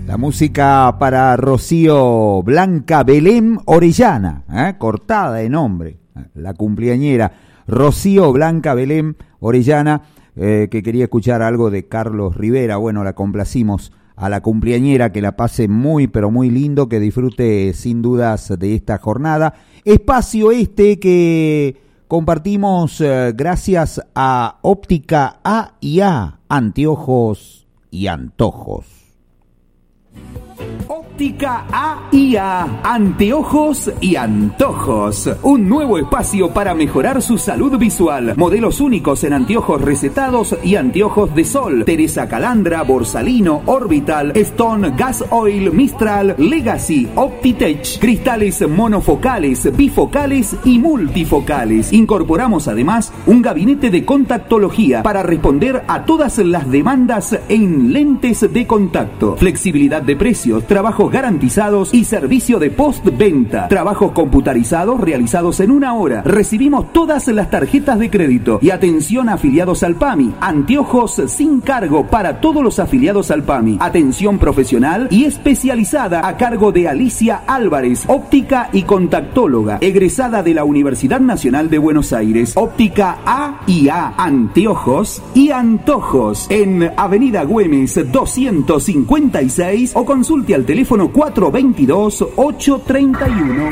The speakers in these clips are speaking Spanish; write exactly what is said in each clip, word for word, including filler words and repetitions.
La música para Rocío Blanca Belén Orellana, ¿eh? cortada de nombre, la cumpleañera Rocío Blanca Belén Orellana, eh, que quería escuchar algo de Carlos Rivera. Bueno, la complacimos a la cumpleañera, que la pase muy pero muy lindo, que disfrute sin dudas de esta jornada. Espacio este que compartimos eh, gracias a Óptica A y A, anteojos y antojos. Óptica A y A, anteojos y antojos. Un nuevo espacio para mejorar su salud visual. Modelos únicos en anteojos recetados y anteojos de sol. Teresa Calandra, Borsalino, Orbital, Stone, Gas Oil, Mistral, Legacy, Optitech. Cristales monofocales, bifocales y multifocales. Incorporamos además un gabinete de contactología para responder a todas las demandas en lentes de contacto. Flexibilidad de precios, trabajos garantizados y servicio de postventa. Trabajos computarizados realizados en una hora. Recibimos todas las tarjetas de crédito. Y atención a afiliados al P A M I. Anteojos sin cargo para todos los afiliados al P A M I. Atención profesional y especializada a cargo de Alicia Álvarez, óptica y contactóloga, egresada de la Universidad Nacional de Buenos Aires. Óptica A y A, anteojos y antojos. En Avenida Güemes doscientos cincuenta y seis o consulte al teléfono cuatro veintidós, ocho treinta y uno.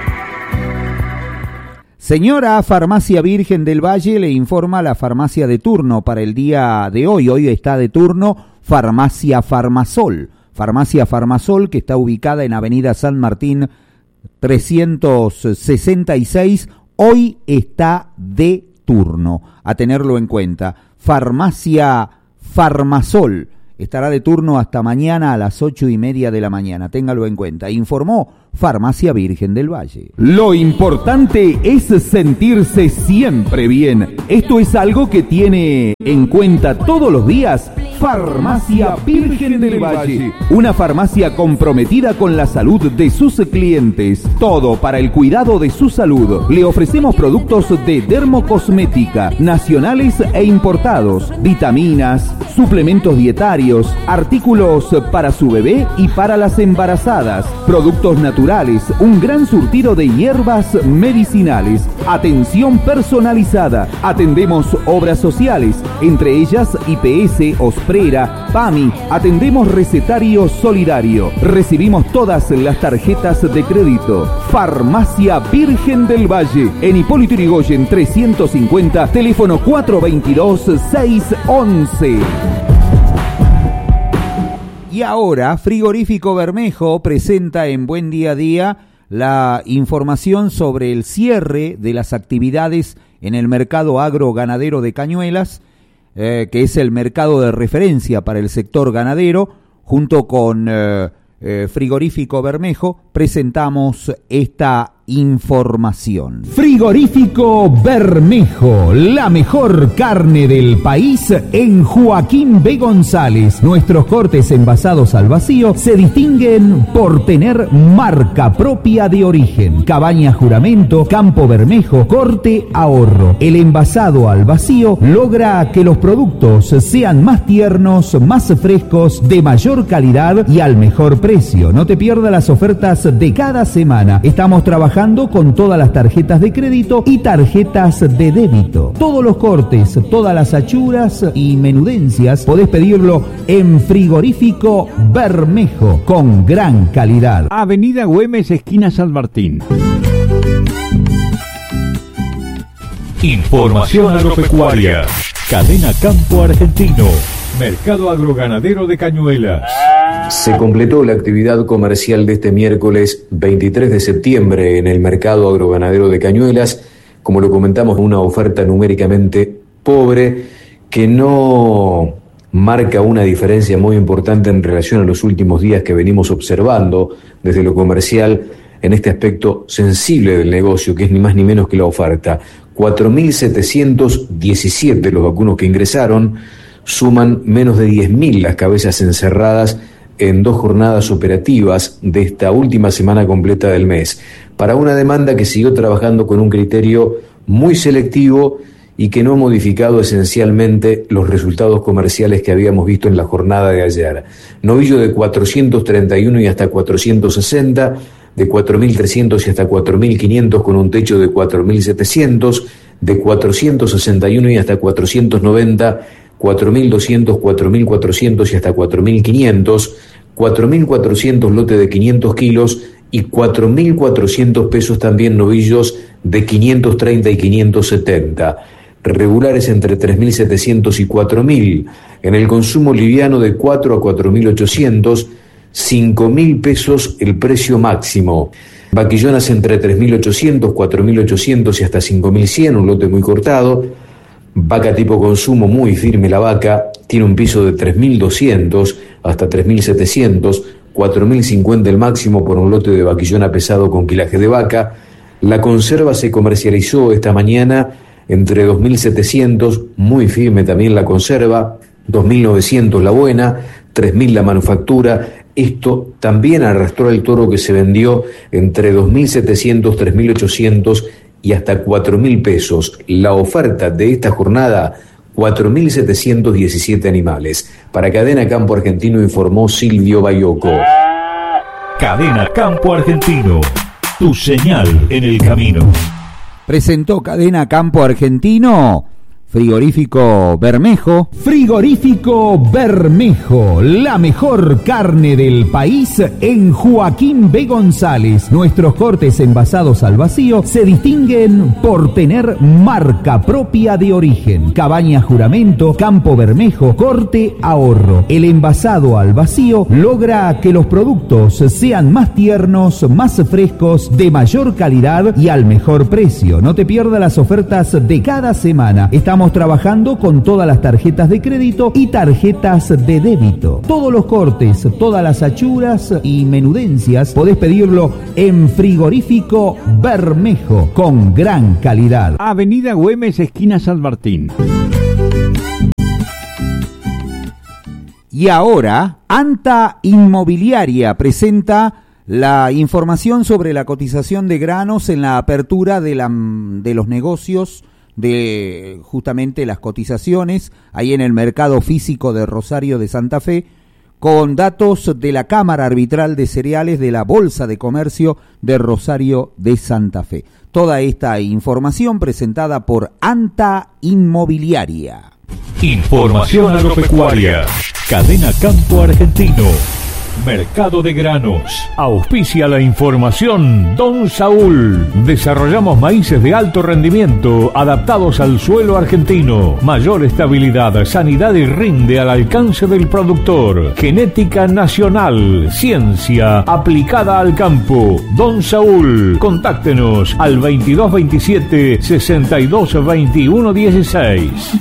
Señora Farmacia Virgen del Valle, le informa la farmacia de turno para el día de hoy. Hoy está de turno Farmacia Farmasol. Farmacia Farmasol, que está ubicada en Avenida San Martín trescientos sesenta y seis. Hoy está de turno. A tenerlo en cuenta. Farmacia Farmasol. Estará de turno hasta mañana a las ocho y media de la mañana. Téngalo en cuenta. Informó Farmacia Virgen del Valle. Lo importante es sentirse siempre bien. Esto es algo que tiene en cuenta todos los días Farmacia Virgen del Valle. Una farmacia comprometida con la salud de sus clientes. Todo para el cuidado de su salud. Le ofrecemos productos de dermocosmética, nacionales e importados, vitaminas, suplementos dietarios, artículos para su bebé y para las embarazadas, productos naturales, un gran surtido de hierbas medicinales, atención personalizada. Atendemos obras sociales, entre ellas I P S, Osprera, P A M I. Atendemos recetario solidario. Recibimos todas las tarjetas de crédito. Farmacia Virgen del Valle, en Hipólito Yrigoyen trescientos cincuenta, teléfono cuatro veintidós, seis once. Y ahora, Frigorífico Bermejo presenta en Buen Día a Día la información sobre el cierre de las actividades en el mercado agroganadero de Cañuelas, eh, que es el mercado de referencia para el sector ganadero. Junto con eh, eh, Frigorífico Bermejo presentamos esta información. Frigorífico Bermejo, la mejor carne del país en Joaquín B. González. Nuestros cortes envasados al vacío se distinguen por tener marca propia de origen. Cabaña Juramento, Campo Bermejo, Corte Ahorro. El envasado al vacío logra que los productos sean más tiernos, más frescos, de mayor calidad y al mejor precio. No te pierdas las ofertas de cada semana. Estamos trabajando con todas las tarjetas de crédito y tarjetas de débito. Todos los cortes, todas las achuras y menudencias podés pedirlo en Frigorífico Bermejo, con gran calidad. Avenida Güemes, esquina San Martín. Información agropecuaria. Cadena Campo Argentino. Mercado agroganadero de Cañuelas. Se completó la actividad comercial de este miércoles veintitrés de septiembre en el mercado agroganadero de Cañuelas. Como lo comentamos, una oferta numéricamente pobre que no marca una diferencia muy importante en relación a los últimos días que venimos observando desde lo comercial en este aspecto sensible del negocio, que es ni más ni menos que la oferta. cuatro mil setecientos diecisiete los vacunos que ingresaron, suman menos de diez mil las cabezas encerradas en dos jornadas operativas de esta última semana completa del mes, para una demanda que siguió trabajando con un criterio muy selectivo y que no ha modificado esencialmente los resultados comerciales que habíamos visto en la jornada de ayer. Novillo de cuatrocientos treinta y uno y hasta cuatrocientos sesenta, de cuatro mil trescientos y hasta cuatro mil quinientos con un techo de cuatro mil setecientos, de cuatrocientos sesenta y uno y hasta cuatrocientos noventa, cuatro mil doscientos, cuatro mil cuatrocientos y hasta cuatro mil quinientos, cuatro mil cuatrocientos lote de quinientos kilos y cuatro mil cuatrocientos pesos también novillos de quinientos treinta y quinientos setenta. Regulares entre tres mil setecientos y cuatro mil. En el consumo liviano de cuatro a cuatro mil ochocientos, cinco mil pesos el precio máximo. Vaquillonas entre tres mil ochocientos, cuatro mil ochocientos y hasta cinco mil cien, un lote muy cortado. Vaca tipo consumo muy firme la vaca, tiene un piso de tres mil doscientos hasta tres mil setecientos, cuatro mil cincuenta el máximo por un lote de vaquillona pesado con quilaje de vaca. La conserva se comercializó esta mañana entre dos mil setecientos, muy firme también la conserva, dos mil novecientos la buena, tres mil la manufactura. Esto también arrastró el toro que se vendió entre dos mil setecientos, tres mil ochocientos y hasta cuatro mil pesos. La oferta de esta jornada, cuatro mil setecientos diecisiete animales. Para Cadena Campo Argentino informó Silvio Bayoco. Cadena Campo Argentino, tu señal en el camino. Presentó Cadena Campo Argentino Frigorífico Bermejo. Frigorífico Bermejo, la mejor carne del país en Joaquín B. González. Nuestros cortes envasados al vacío se distinguen por tener marca propia de origen. Cabaña Juramento, Campo Bermejo, Corte Ahorro. El envasado al vacío logra que los productos sean más tiernos, más frescos, de mayor calidad y al mejor precio. No te pierdas las ofertas de cada semana. Estamos trabajando con todas las tarjetas de crédito y tarjetas de débito. Todos los cortes, todas las achuras y menudencias podés pedirlo en Frigorífico Bermejo con gran calidad. Avenida Güemes, esquina San Martín. Y ahora, Anta Inmobiliaria presenta la información sobre la cotización de granos en la apertura de, la, de los negocios, de justamente las cotizaciones ahí en el mercado físico de Rosario de Santa Fe, con datos de la Cámara Arbitral de Cereales de la Bolsa de Comercio de Rosario de Santa Fe. Toda esta información presentada por Anta Inmobiliaria. Información agropecuaria. Cadena Campo Argentino. Mercado de granos. Auspicia la información Don Saúl. Desarrollamos maíces de alto rendimiento adaptados al suelo argentino. Mayor estabilidad, sanidad y rinde al alcance del productor. Genética nacional. Ciencia aplicada al campo. Don Saúl. Contáctenos al veintidós veintisiete, sesenta y dos veintiuno dieciséis.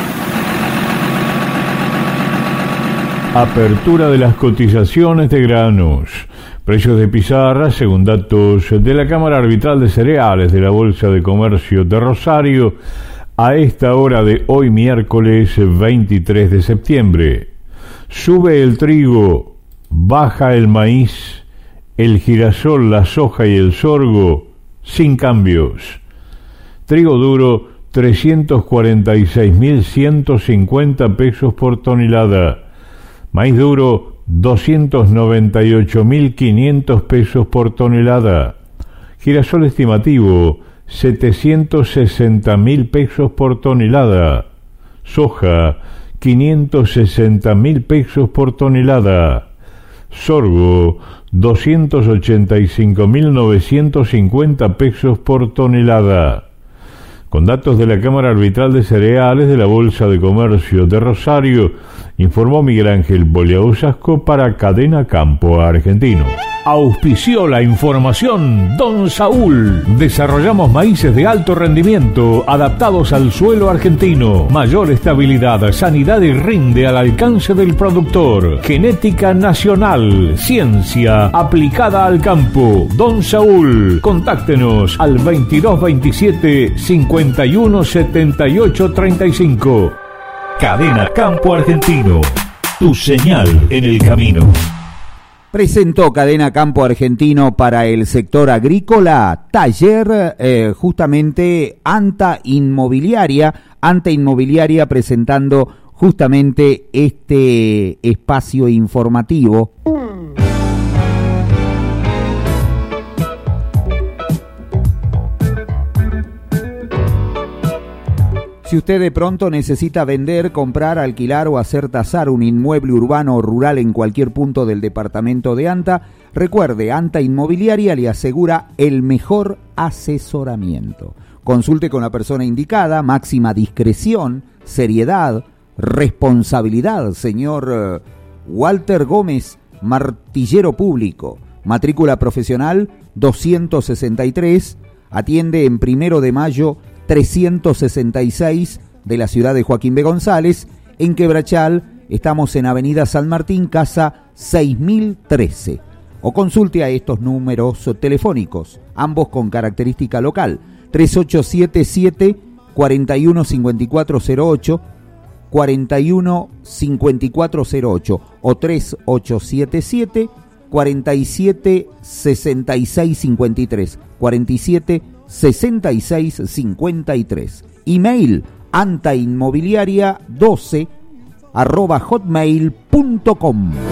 Apertura de las cotizaciones de granos. Precios de pizarra, según datos de la Cámara Arbitral de Cereales de la Bolsa de Comercio de Rosario, a esta hora de hoy miércoles veintitrés de septiembre. Sube el trigo, baja el maíz, el girasol, la soja y el sorgo, sin cambios. Trigo duro, trescientos cuarenta y seis mil ciento cincuenta pesos por tonelada. Maíz duro, doscientos noventa y ocho mil quinientos pesos por tonelada. Girasol estimativo, setecientos sesenta mil pesos por tonelada. Soja, quinientos sesenta mil pesos por tonelada. Sorgo, doscientos ochenta y cinco mil novecientos cincuenta pesos por tonelada. Con datos de la Cámara Arbitral de Cereales de la Bolsa de Comercio de Rosario, informó Miguel Ángel Boliausasco para Cadena Campo Argentino. Auspició la información Don Saúl. Desarrollamos maíces de alto rendimiento adaptados al suelo argentino. Mayor estabilidad, sanidad y rinde al alcance del productor. Genética nacional. Ciencia aplicada al campo. Don Saúl. Contáctenos al veintidós veintisiete, cincuenta y uno setenta y ocho treinta y cinco. Cadena Campo Argentino. Tu señal en el camino. Presentó Cadena Campo Argentino para el sector agrícola, taller eh, justamente Anta Inmobiliaria, Anta Inmobiliaria presentando justamente este espacio informativo. Si usted de pronto necesita vender, comprar, alquilar o hacer tasar un inmueble urbano o rural en cualquier punto del departamento de Anta, recuerde, Anta Inmobiliaria le asegura el mejor asesoramiento. Consulte con la persona indicada, máxima discreción, seriedad, responsabilidad, señor Walter Gómez, martillero público, matrícula profesional doscientos sesenta y tres, atiende en Primero de Mayo trescientos sesenta y seis de la ciudad de Joaquín B. González. En Quebrachal estamos en Avenida San Martín, casa seis mil trece. O consulte a estos números telefónicos, ambos con característica local, tres ocho siete siete, cuatro uno cinco cuatro cero ocho, cuatro uno cinco cuatro cero ocho o tres ocho siete siete, cuatro siete seis seis cinco tres, cuatro siete sesenta y seis cincuenta y tres. Email antainmobiliaria doce arroba hotmail punto com.